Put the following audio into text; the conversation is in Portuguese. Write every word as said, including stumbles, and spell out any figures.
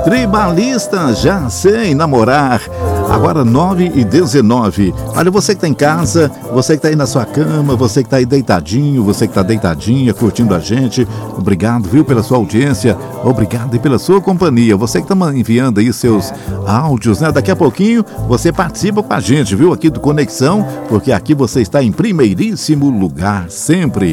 Tribalista, já sei namorar. Agora nove e dezenove. Olha, você que tá em casa, você que tá aí na sua cama, você que tá aí deitadinho, você que tá deitadinha, curtindo a gente. Obrigado, viu, pela sua audiência. Obrigado e pela sua companhia. Você que tá enviando aí seus áudios, né? Daqui a pouquinho você participa com a gente, viu, aqui do Conexão, porque aqui você está em primeiríssimo lugar, sempre.